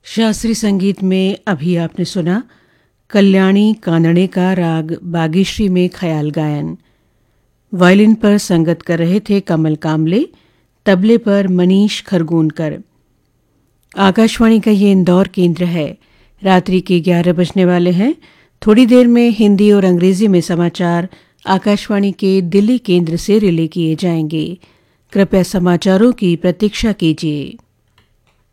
शास्त्रीय संगीत में अभी आपने सुना कल्याणी कानड़े का राग बागेश्री में ख्याल गायन। वायलिन पर संगत कर रहे थे कमल कामले, तबले पर मनीष खरगोनकर। आकाशवाणी का ये इंदौर केंद्र है। रात्रि के 11 बजने वाले हैं। थोड़ी देर में हिंदी और अंग्रेजी में समाचार आकाशवाणी के दिल्ली केंद्र से रिले किए जाएंगे। कृपया समाचारों की प्रतीक्षा कीजिए।